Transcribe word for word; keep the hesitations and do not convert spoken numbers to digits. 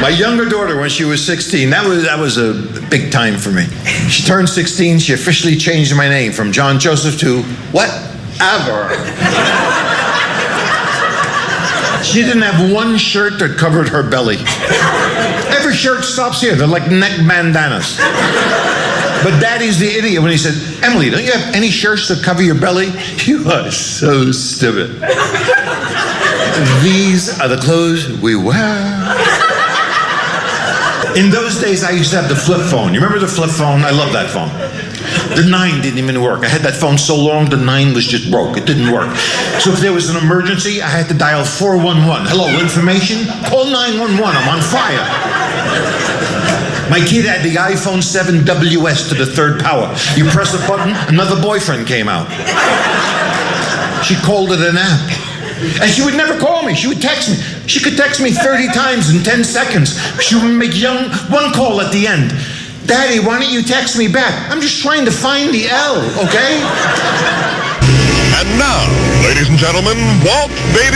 My younger daughter, when she was sixteen, that was that was a big time for me. She turned sixteen. She officially changed my name from John Joseph to whatever. She didn't have one shirt that covered her belly. Every shirt stops here. They're like neck bandanas. But Daddy's the idiot when he said, Emily, don't you have any shirts that cover your belly? You are so stupid. These are the clothes we wear. In those days, I used to have the flip phone. You remember the flip phone? I love that phone. The nine didn't even work. I had that phone so long, the nine was just broke. It didn't work. So if there was an emergency, I had to dial four one one. Hello, information? Call nine one one. I'm on fire. My kid had the iPhone seven W S to the third power. You press a button, another boyfriend came out. She called it an app. And she would never call me. She would text me. She could text me thirty times in ten seconds. She would make young, one call at the end. Daddy, why don't you text me back? I'm just trying to find the L, okay? And now, ladies and gentlemen, Walt Baby.